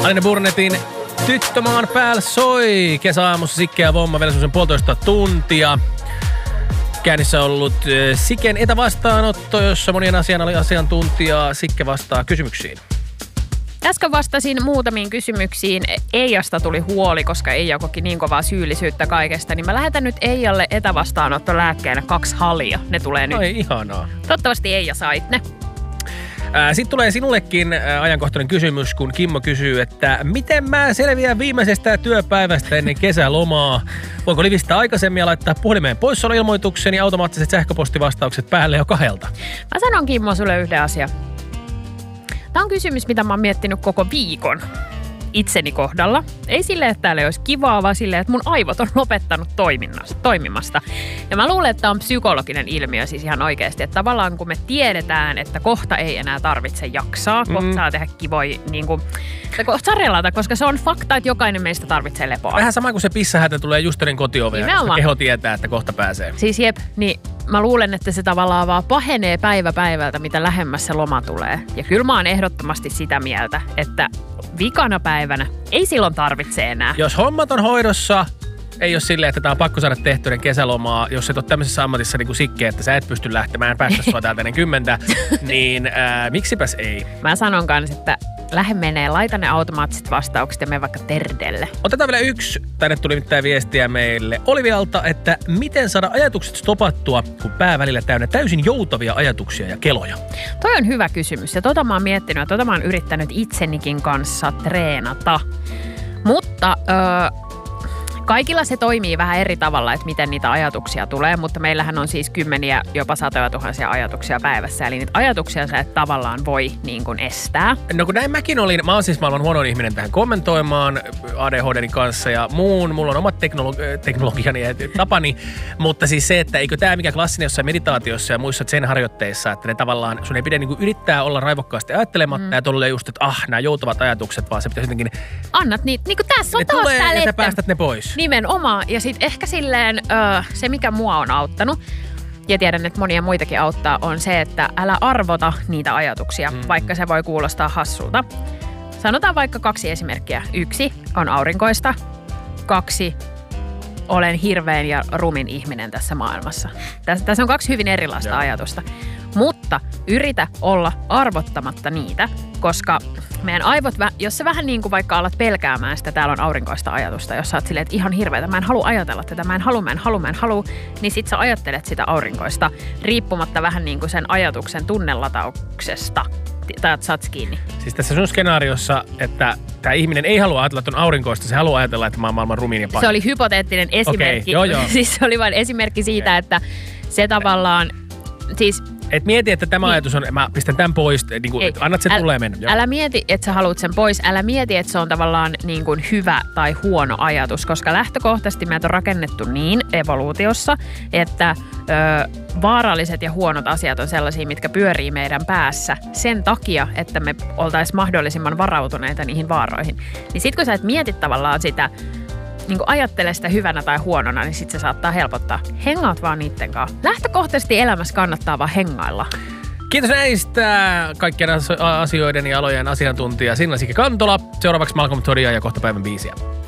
Alina Burnetin Tyttömaan päällä soi. Kesäaamussa Sikke ja Vomma vielä semmoisen 1,5 tuntia. Käynnissä on ollut Siken etävastaanotto, jossa monien asiantuntijaa Sikke vastaa kysymyksiin. Äsken vastasin muutamiin kysymyksiin. Eijasta tuli huoli, koska Eija koki niin kovaa syyllisyyttä kaikesta. Niin mä lähetän nyt Eijalle etävastaanottolääkkeenä 2 halia. Ne tulee nyt. Ai ihanaa. Toivottavasti Eija sait ne. Sitten tulee sinullekin ajankohtainen kysymys, kun Kimmo kysyy, että miten mä selviän viimeisestä työpäivästä ennen kesälomaa? Voinko livistää aikaisemmin ja laittaa puhelimeen poissaoloilmoituksen ja automaattiset sähköpostivastaukset päälle jo 2? Mä sanon Kimmo sulle yhden asian. Tämä on kysymys, mitä mä oon miettinyt koko viikon itseni kohdalla. Ei silleen, että täällä olisi kivaa, vaan silleen, että mun aivot on lopettanut toimimasta. Ja mä luulen, että tämä on psykologinen ilmiö siis ihan oikeasti. Että tavallaan kun me tiedetään, että kohta ei enää tarvitse jaksaa, kohta saa tehdä kivoja, niin kuin, kohta saa relata, koska se on fakta, että jokainen meistä tarvitsee lepoa. Vähän sama kuin se pissähätä tulee just ennen kotiovea, koska keho tietää, että kohta pääsee. Siis jep, niin mä luulen, että se tavallaan vaan pahenee päivä päivältä, mitä lähemmäs se loma tulee. Ja kyllä mä oon ehdottomasti sitä mieltä, että vikana päivänä ei silloin tarvitse enää. Jos hommat on hoidossa, ei ole silleen, että tämä on pakko saada tehtyä kesälomaa. Jos et ole tämmöisessä ammatissa niin kuin Sikke, että sä et pysty lähtemään päästä sua täältä ennen 10, niin miksipäs ei? Mä sanon kanssa, että lähde menee, laita ne automaattiset vastaukset ja mene vaikka Terdelle. Otetaan vielä yksi. Tänne tuli mitään viestiä meille Olivialta, että miten saada ajatukset stopattua, kun pää välillä täynnä täysin joutavia ajatuksia ja keloja. Toi on hyvä kysymys ja tota mä oon miettinyt ja tota mä oon yrittänyt itsenikin kanssa treenata. Mutta kaikilla se toimii vähän eri tavalla, että miten niitä ajatuksia tulee, mutta meillähän on siis kymmeniä, jopa 100,000 ajatuksia päivässä. Eli niitä ajatuksia sä et tavallaan voi niin kuin estää. No kun näin mäkin olin, mä oon siis maailman huonoin ihminen tähän kommentoimaan ADHD:ni kanssa ja mulla on omat teknologiani ja tapani, mutta siis se, että eikö tämä mikä klassinen jossain meditaatiossa ja muissa sen harjoitteissa, että ne tavallaan, sun ei pidä niin kuin yrittää olla raivokkaasti ajattelematta ja tolleen just, että nämä joutavat ajatukset, vaan se pitäisi jotenkin... Annat niitä, niin kuin tässä on ne taas tulee tää ja sä päästät ne pois. Nimenomaan. Ja sitten ehkä silleen se, mikä mua on auttanut, ja tiedän, että monia muitakin auttaa, on se, että älä arvota niitä ajatuksia, vaikka se voi kuulostaa hassulta. Sanotaan vaikka 2 esimerkkiä. 1 on aurinkoista. 2 olen hirveän ja rumin ihminen tässä maailmassa. Tässä on 2 hyvin erilaista ajatusta. Mutta yritä olla arvottamatta niitä, koska meidän aivot, jos sä vähän niin kuin vaikka alat pelkäämään sitä, täällä on aurinkoista ajatusta, jos sä oot silleen, että ihan hirveätä, mä en halua ajatella tätä, mä en halua, niin sit sä ajattelet sitä aurinkoista, riippumatta vähän niin kuin sen ajatuksen tunnelatauksesta. Tai saat kiinni. Siis tässä sun skenaariossa, että tämä ihminen ei halua ajatella, että on aurinkoista, se haluaa ajatella, että mä oon maailman rumin ja pahin. Se oli hypoteettinen esimerkki. Okay, joo. Siis se oli vain esimerkki siitä, että se tavallaan, siis... Et mieti, että tämä ajatus on, mä pistän tämän pois, niin kuin, annat se tulee mennä. Älä mieti, että sä haluat sen pois. Älä mieti, että se on tavallaan niin kuin hyvä tai huono ajatus, koska lähtökohtaisesti meitä on rakennettu niin evoluutiossa, että vaaralliset ja huonot asiat on sellaisia, mitkä pyörii meidän päässä sen takia, että me oltaisiin mahdollisimman varautuneita niihin vaaroihin. Niin sit kun sä et mieti tavallaan sitä, niin kun ajattelee sitä hyvänä tai huonona, niin sit se saattaa helpottaa. Hengaat vaan niitten kanssa. Lähtökohtaisesti elämässä kannattaa vaan hengailla. Kiitos näistä kaikkien asioiden ja alojen asiantuntija Signe Sikke Kantola. Seuraavaksi Malcolm Todia ja kohta päivän biisiä.